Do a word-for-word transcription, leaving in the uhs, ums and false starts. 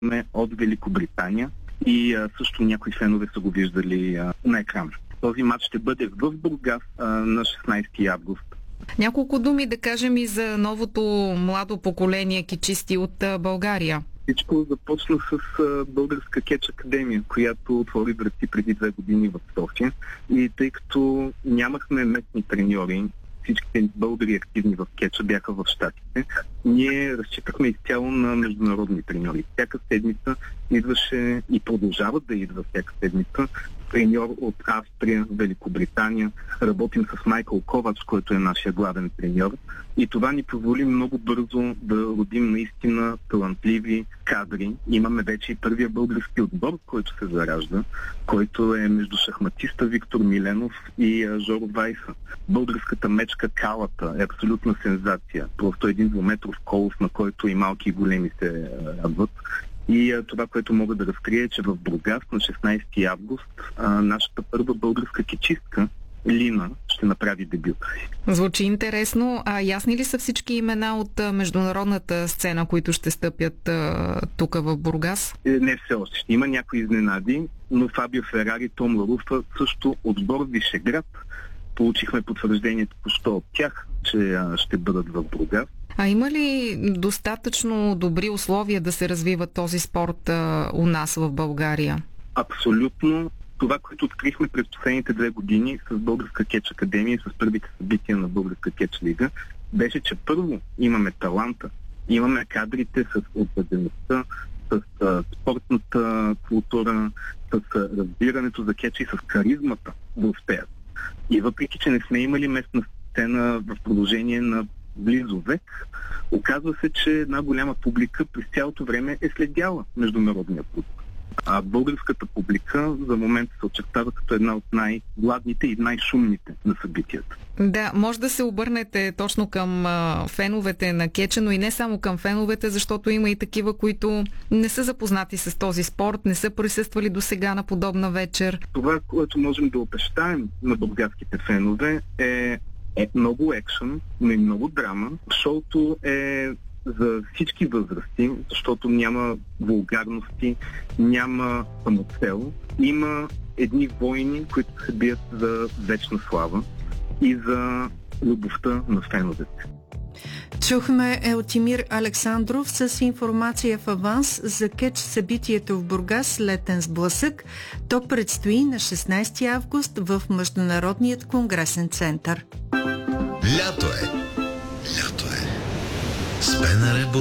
от Великобритания и а, също някои фенове са го виждали а, на екран. Този матч ще бъде в Бургас а, на шестнайсети август. Няколко думи да кажем и за новото младо поколение кечисти от България. Всичко започна с а, Българска кетч академия, която отвори врати преди две години в София. И тъй като нямахме местни треньори, всичките българи активни в кетча бяха в Щатите, ние разчитахме изцяло на международни треньори. Всяка седмица идваше и продължава да идва всяка седмица треньор от Австрия, Великобритания. Работим с Майкъл Ковач, който е нашия главен треньор. И това ни позволи много бързо да родим наистина талантливи кадри. Имаме вече и първия български отбор, който се заражда, който е между шахматиста Виктор Миленов и Жоро Вайса. Българската мечка Калата е абсолютна сензация. Просто един двуметров колов, на който и малки и големи се радват. И а, това, което мога да разкрия, е, че в Бургас на шестнайсети август а, нашата първа българска кечистка Лина ще направи дебют. Звучи интересно. А ясни ли са всички имена от а, международната сцена, които ще стъпят а, тук в Бургас? Е, не все още. Ще има някои изненади, но Фабио Ферари, Том Ларуфа, също отбор Вишеград. Получихме потвърждението току-що от тях, че а, ще бъдат в Бургас. А има ли достатъчно добри условия да се развива този спорт а, у нас в България? Абсолютно. Това, което открихме през последните две години с Българска кетч академия и с първите събития на Българска кетч лига, беше, че първо имаме таланта, имаме кадрите с отдадеността, с а, спортната култура, с а, разбирането за кетч и с харизмата да успеят. И въпреки, че не сме имали местна сцена в продължение на близо век, оказва се, че една голяма публика през цялото време е следяла международния продукт. А българската публика за момента се очертава като една от най-гладните и най-шумните на събитията. Да, може да се обърнете точно към а, феновете на кетча, но и не само към феновете, защото има и такива, които не са запознати с този спорт, не са присъствали до сега на подобна вечер. Това, което можем да обещаем на бургаските фенове е е много екшън, но и много драма. Шоуто е за всички възрасти, защото няма вулгарности, няма самоцел. Има едни войни, които се бият за вечна слава и за любовта на феновете. Чухме Елтимир Александров с информация в аванс за кетч събитието в Бургас летен сблъсък. То предстои на шестнайсети август в Международният конгресен център. Лято е! Лято е! С БНР